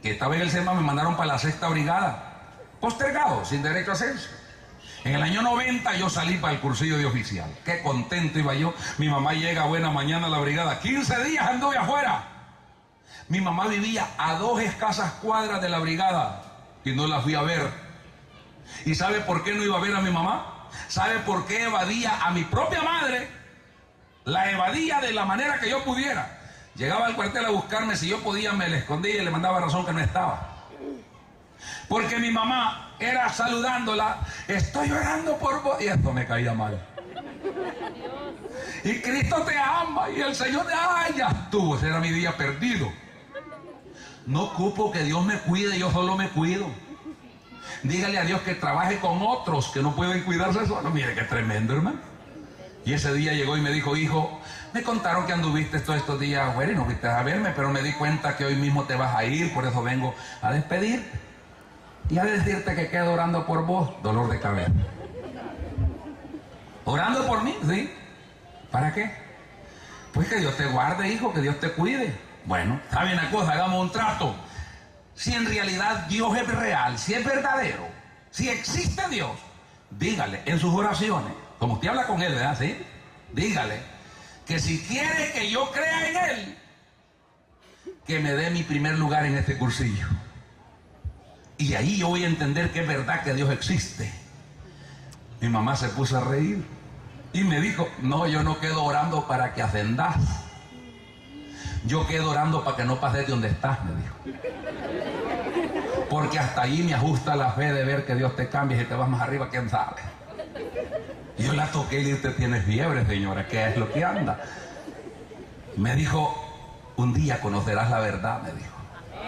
Estaba en el SEMA, me mandaron para la 6ª brigada, postergado, sin derecho a ascenso. En el año 90 yo salí para el cursillo de oficial. Qué contento iba yo. Mi mamá llega buena mañana a la brigada. 15 días anduve afuera. Mi mamá vivía a 2 escasas cuadras de la brigada y no la fui a ver. ¿Y sabe por qué no iba a ver a mi mamá? ¿Sabe por qué evadía a mi propia madre? La evadía de la manera que yo pudiera. Llegaba al cuartel a buscarme, si yo podía me le escondía y le mandaba razón que no estaba. Porque mi mamá era saludándola, estoy orando por vos, y esto me caía mal. Y Cristo te ama, y el Señor te ama, ya estuvo, ese era mi día perdido. No ocupo que Dios me cuide, yo solo me cuido. Dígale a Dios que trabaje con otros que no pueden cuidarse solos. Mire qué tremendo, hermano. Y ese día llegó y me dijo, hijo, me contaron que anduviste todos estos días afuera y no fuiste a verme, pero me di cuenta que hoy mismo te vas a ir, por eso vengo a despedirte. Y a decirte que quedo orando por vos, dolor de cabeza. ¿Orando por mí? Sí. ¿Para qué? Pues que Dios te guarde, hijo, que Dios te cuide. Bueno, está bien la cosa, hagamos un trato. Si en realidad Dios es real, si es verdadero, si existe Dios, dígale en sus oraciones, como usted habla con Él, ¿verdad? ¿Sí? Dígale que si quiere que yo crea en Él, que me dé mi primer lugar en este cursillo. Y ahí yo voy a entender que es verdad que Dios existe. Mi mamá se puso a reír y me dijo, no, yo no quedo orando para que ascendas. Yo quedo orando para que no pases de donde estás, me dijo. Porque hasta ahí me ajusta la fe de ver que Dios te cambie y si te vas más arriba, quién sabe. Y yo la toqué y le dije, tienes fiebre, señora, ¿qué es lo que anda? Me dijo, un día conocerás la verdad, me dijo.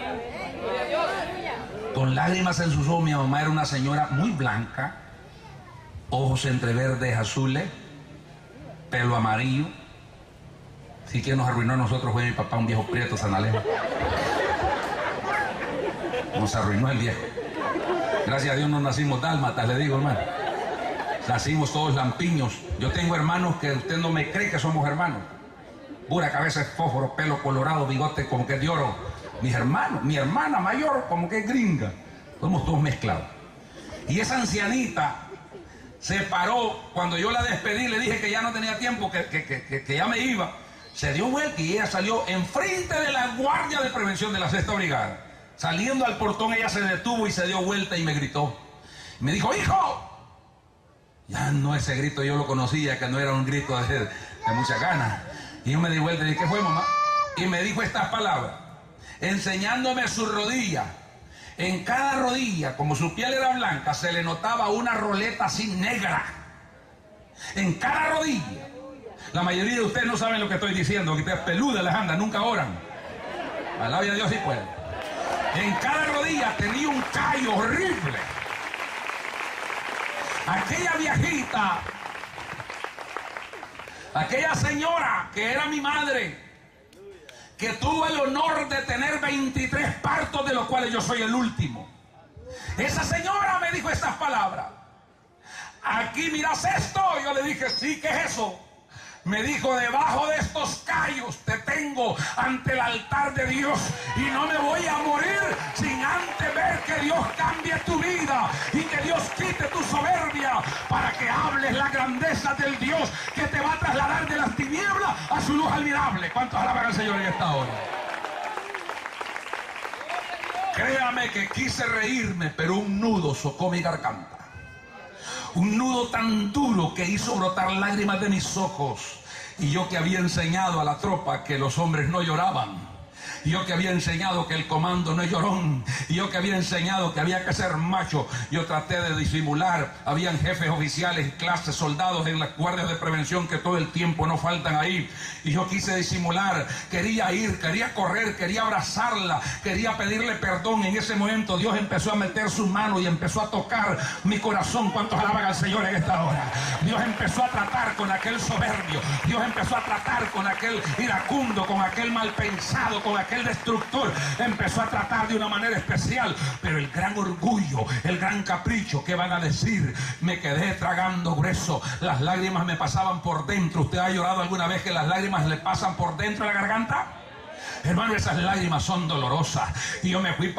Con lágrimas en sus ojos, mi mamá era una señora muy blanca, ojos entre verdes, azules, pelo amarillo. Sí, que nos arruinó a nosotros fue mi papá, un viejo prieto sanalejo. Nos arruinó el viejo. Gracias a Dios no nacimos dálmatas, le digo, hermano. Nacimos todos lampiños. Yo tengo hermanos que usted no me cree que somos hermanos. Pura cabeza de fósforo, pelo colorado, bigote como que es de oro. Mis hermanos, mi hermana mayor como que es gringa. Somos todos mezclados. Y esa ancianita se paró cuando yo la despedí, le dije que ya no tenía tiempo, que ya me iba. Se dio vuelta y ella salió enfrente de la guardia de prevención de la 6ª brigada. Saliendo al portón ella se detuvo y se dio vuelta y me gritó. Me dijo, hijo. Ya no, ese grito yo lo conocía, que no era un grito de muchas ganas. Y yo me di vuelta y dije, ¿qué fue, mamá? Y me dijo estas palabras, enseñándome su rodilla. En cada rodilla, como su piel era blanca, se le notaba una roleta así negra. En cada rodilla. La mayoría de ustedes no saben lo que estoy diciendo, que ustedes peludas les andan, nunca oran. Alabe a Dios si puede. En cada rodilla tenía un callo horrible. Aquella viejita, aquella señora que era mi madre, que tuvo el honor de tener 23 partos, de los cuales yo soy el último. Esa señora me dijo estas palabras. Aquí miras esto. Yo le dije, sí, ¿qué es eso? Me dijo, debajo de estos callos te tengo ante el altar de Dios y no me voy a morir sin antes ver que Dios cambie tu vida y que Dios quite tu soberbia para que hables la grandeza del Dios que te va a trasladar de las tinieblas a su luz admirable. ¿Cuántos alaban al Señor en esta hora? Créame que quise reírme, pero un nudo socó mi garganta. Un nudo tan duro que hizo brotar lágrimas de mis ojos. Y yo que había enseñado a la tropa que los hombres no lloraban. Y yo que había enseñado que el comando no es llorón. Y yo que había enseñado que había que ser macho. Yo traté de disimular. Habían jefes oficiales y clases soldados en las guardias de prevención que todo el tiempo no faltan ahí. Y yo quise disimular. Quería ir, quería correr, quería abrazarla. Quería pedirle perdón. En ese momento Dios empezó a meter su mano y empezó a tocar mi corazón. ¿Cuántos alaban al Señor en esta hora? Dios empezó a tratar con aquel soberbio. Dios empezó a tratar con aquel iracundo, con aquel mal pensado, con aquel destructor. Empezó a tratar de una manera especial, pero el gran orgullo, el gran capricho, ¿qué van a decir? Me quedé tragando grueso, las lágrimas me pasaban por dentro. ¿Usted ha llorado alguna vez que las lágrimas le pasan por dentro de la garganta? Hermano, esas lágrimas son dolorosas. Y yo me fui para